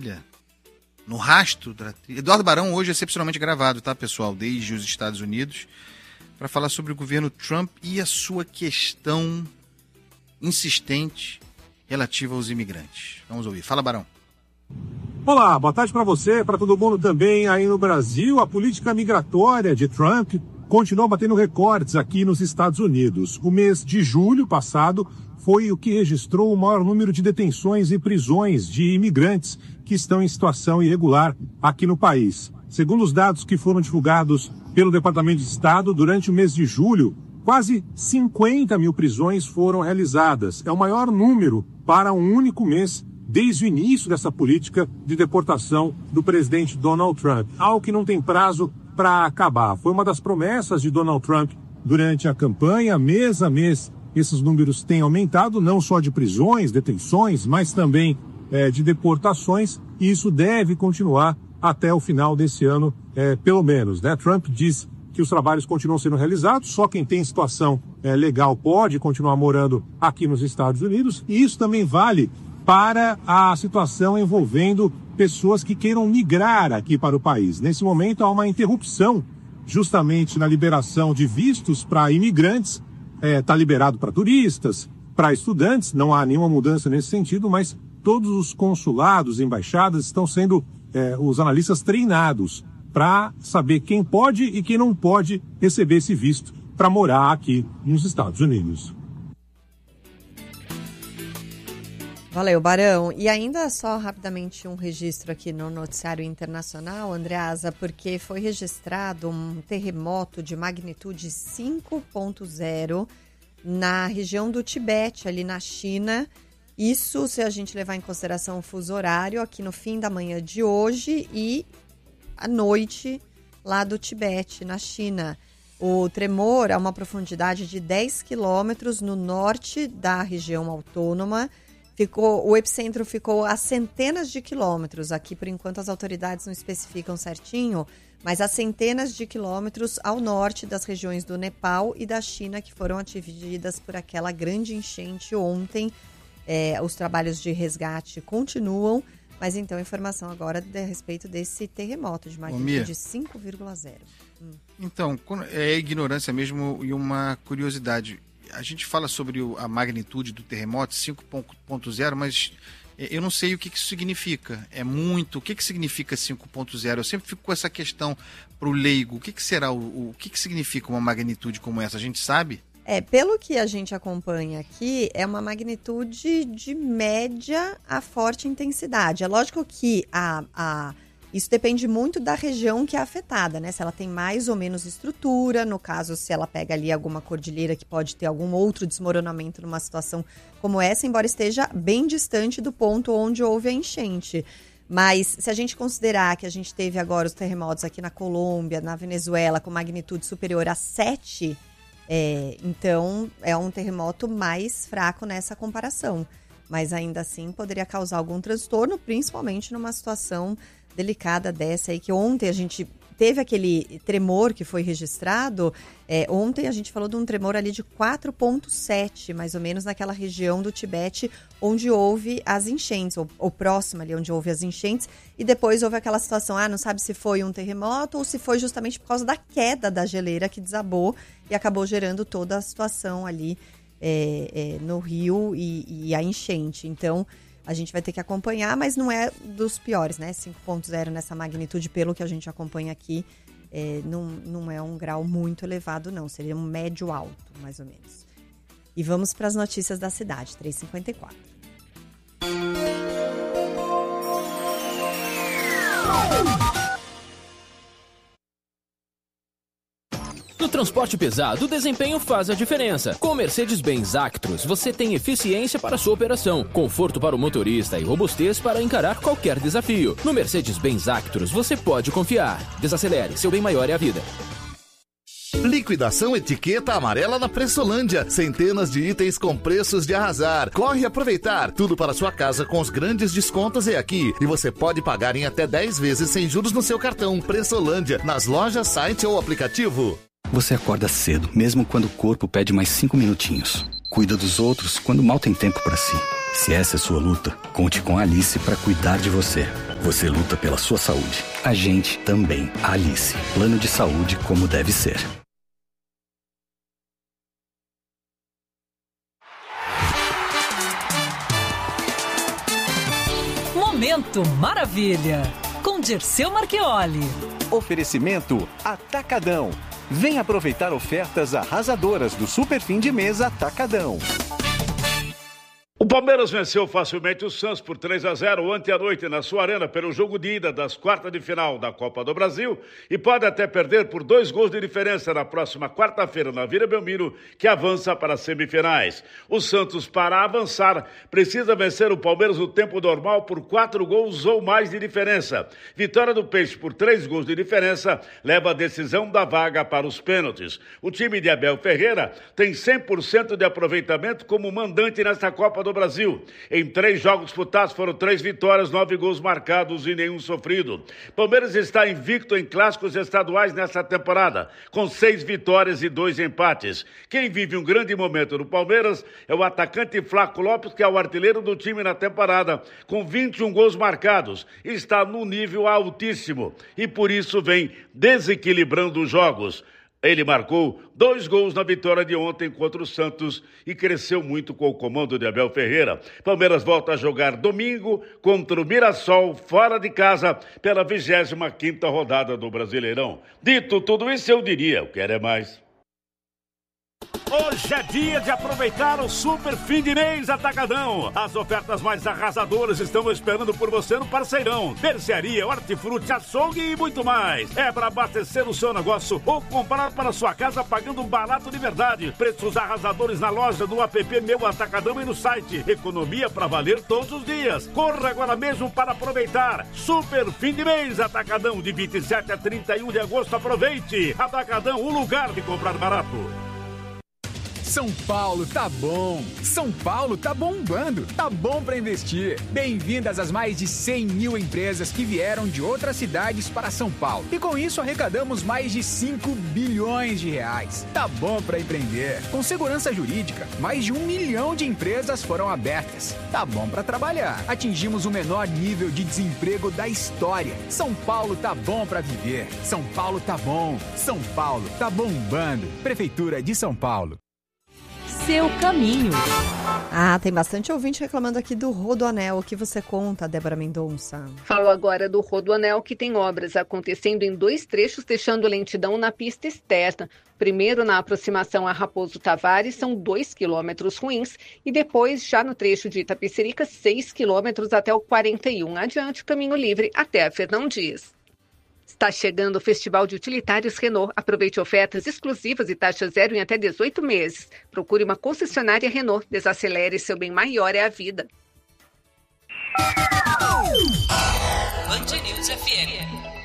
trilha, no rastro da trilha. Eduardo Barão hoje é excepcionalmente gravado, tá, pessoal? Desde os Estados Unidos, para falar sobre o governo Trump e a sua questão insistente relativa aos imigrantes. Vamos ouvir. Fala, Barão. Olá, boa tarde para você, para todo mundo também aí no Brasil. A política migratória de Trump continua batendo recordes aqui nos Estados Unidos. O mês de julho passado foi o que registrou o maior número de detenções e prisões de imigrantes que estão em situação irregular aqui no país. Segundo os dados que foram divulgados pelo Departamento de Estado, durante o mês de julho, quase 50 mil prisões foram realizadas. É o maior número para um único mês desde o início dessa política de deportação do presidente Donald Trump, algo que não tem prazo para acabar. Foi uma das promessas de Donald Trump durante a campanha. Mês a mês, esses números têm aumentado, não só de prisões, detenções, mas também de deportações, e isso deve continuar até o final desse ano, pelo menos, né? Trump diz que os trabalhos continuam sendo realizados, só quem tem situação legal pode continuar morando aqui nos Estados Unidos, e isso também vale para a situação envolvendo pessoas que queiram migrar aqui para o país. Nesse momento há uma interrupção justamente na liberação de vistos para imigrantes. Está liberado para turistas, para estudantes, não há nenhuma mudança nesse sentido, mas todos os consulados, embaixadas estão sendo, os analistas treinados para saber quem pode e quem não pode receber esse visto para morar aqui nos Estados Unidos. Valeu, Barão. E ainda só rapidamente um registro aqui no noticiário internacional, Andreasa, porque foi registrado um terremoto de magnitude 5.0 na região do Tibete, ali na China. Isso se a gente levar em consideração o fuso horário, aqui no fim da manhã de hoje e à noite lá do Tibete, na China. O tremor a uma profundidade de 10 quilômetros no norte da região autônoma. O epicentro ficou a centenas de quilômetros. Aqui, por enquanto, as autoridades não especificam certinho, mas a centenas de quilômetros ao norte das regiões do Nepal e da China, que foram atingidas por aquela grande enchente ontem. Os trabalhos de resgate continuam, mas então informação agora a respeito desse terremoto de magnitude 5,0. Então, é ignorância mesmo e uma curiosidade. A gente fala sobre a magnitude do terremoto, 5.0, mas eu não sei o que isso significa. É muito. O que significa 5.0? Eu sempre fico com essa questão para o leigo. O que será? O que significa uma magnitude como essa? A gente sabe? Pelo que a gente acompanha aqui, é uma magnitude de média a forte intensidade. É lógico que isso depende muito da região que é afetada, né? Se ela tem mais ou menos estrutura, no caso, se ela pega ali alguma cordilheira que pode ter algum outro desmoronamento numa situação como essa, embora esteja bem distante do ponto onde houve a enchente. Mas se a gente considerar que a gente teve agora os terremotos aqui na Colômbia, na Venezuela, com magnitude superior a 7, então é um terremoto mais fraco nessa comparação. Mas ainda assim poderia causar algum transtorno, principalmente numa situação delicada dessa aí, que ontem a gente teve aquele tremor que foi registrado. Ontem a gente falou de um tremor ali de 4,7, mais ou menos, naquela região do Tibete onde houve as enchentes, ou próxima ali onde houve as enchentes, e depois houve aquela situação, não sabe se foi um terremoto ou se foi justamente por causa da queda da geleira que desabou e acabou gerando toda a situação ali no rio e a enchente. Então, a gente vai ter que acompanhar, mas não é dos piores, né? 5.0 nessa magnitude, pelo que a gente acompanha aqui, não é um grau muito elevado, não. Seria um médio alto, mais ou menos. E vamos para as notícias da cidade, 3h54. No transporte pesado, o desempenho faz a diferença. Com o Mercedes-Benz Actros, você tem eficiência para sua operação, conforto para o motorista e robustez para encarar qualquer desafio. No Mercedes-Benz Actros, você pode confiar. Desacelere, seu bem maior é a vida. Liquidação etiqueta amarela na Pressolândia. Centenas de itens com preços de arrasar. Corre aproveitar. Tudo para sua casa com os grandes descontos é aqui. E você pode pagar em até 10 vezes sem juros no seu cartão. Pressolândia, nas lojas, site ou aplicativo. Você acorda cedo, mesmo quando o corpo pede mais 5 minutinhos. Cuida dos outros quando mal tem tempo para si. Se essa é sua luta, conte com a Alice para cuidar de você. Você luta pela sua saúde. A gente também. Alice. Plano de saúde como deve ser. Momento Maravilha, com Dirceu Marchioli. Oferecimento Atacadão. Vem aproveitar ofertas arrasadoras do Super Fim de Mês Atacadão. O Palmeiras venceu facilmente o Santos por 3-0 ontem à noite na sua arena pelo jogo de ida das quartas de final da Copa do Brasil e pode até perder por 2 gols de diferença na próxima quarta-feira na Vila Belmiro, que avança para as semifinais. O Santos, para avançar, precisa vencer o Palmeiras no tempo normal por 4 gols ou mais de diferença. Vitória do Peixe por 3 gols de diferença leva a decisão da vaga para os pênaltis. O time de Abel Ferreira tem 100% de aproveitamento como mandante nesta Copa do Brasil. Em 3 jogos disputados foram 3 vitórias, 9 gols marcados e nenhum sofrido. Palmeiras está invicto em clássicos estaduais nesta temporada, com 6 vitórias e 2 empates. Quem vive um grande momento no Palmeiras é o atacante Flaco Lopes, que é o artilheiro do time na temporada, com 21 gols marcados. Está num nível altíssimo e por isso vem desequilibrando os jogos. Ele marcou 2 gols na vitória de ontem contra o Santos e cresceu muito com o comando de Abel Ferreira. Palmeiras volta a jogar domingo contra o Mirassol, fora de casa, pela 25ª rodada do Brasileirão. Dito tudo isso, eu diria, eu quero é mais. Hoje é dia de aproveitar o Super Fim de Mês Atacadão. As ofertas mais arrasadoras estão esperando por você no Parceirão. Mercearia, hortifruti, açougue e muito mais. É para abastecer o seu negócio ou comprar para sua casa pagando barato de verdade. Preços arrasadores na loja, no app Meu Atacadão e no site. Economia para valer todos os dias. Corra agora mesmo para aproveitar. Super Fim de Mês Atacadão, de 27 a 31 de agosto. Aproveite. Atacadão, um lugar de comprar barato. São Paulo tá bom, São Paulo tá bombando, tá bom pra investir. Bem-vindas às mais de 100 mil empresas que vieram de outras cidades para São Paulo. E com isso arrecadamos mais de 5 bilhões de reais. Tá bom pra empreender. Com segurança jurídica, mais de 1 milhão de empresas foram abertas. Tá bom pra trabalhar. Atingimos o menor nível de desemprego da história. São Paulo tá bom pra viver. São Paulo tá bom. São Paulo tá bombando. Prefeitura de São Paulo. Seu caminho. Tem bastante ouvinte reclamando aqui do Rodoanel. O que você conta, Débora Mendonça? Falo agora do Rodoanel, que tem obras acontecendo em 2 trechos, deixando lentidão na pista externa. Primeiro, na aproximação a Raposo Tavares, são 2 quilômetros ruins. E depois, já no trecho de Itapecerica, 6 quilômetros até o 41. Adiante, caminho livre até a Fernão Dias. Está chegando o Festival de Utilitários Renault. Aproveite ofertas exclusivas e taxa zero em até 18 meses. Procure uma concessionária Renault. Desacelere, seu bem maior é a vida. Band News FM.